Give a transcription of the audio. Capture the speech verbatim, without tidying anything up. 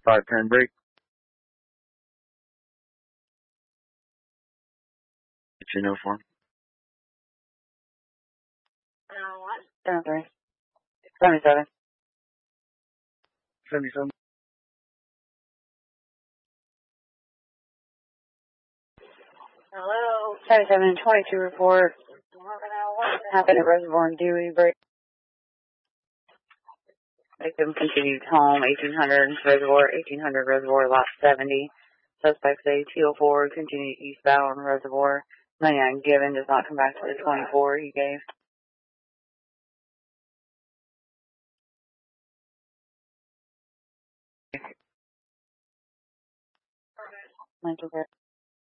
Five turn break. Get your no form. Seven three. Seventy-seven. Seventy-seven. Hello. Seventy-seven twenty-two report. Happened at Reservoir and Dewey break. Victim continued home, eighteen hundred Reservoir, eighteen hundred Reservoir, lot seventy. Suspects A two oh four, continued eastbound Reservoir. ninety-nine given, does not come back to the twenty-four he gave. Mental care.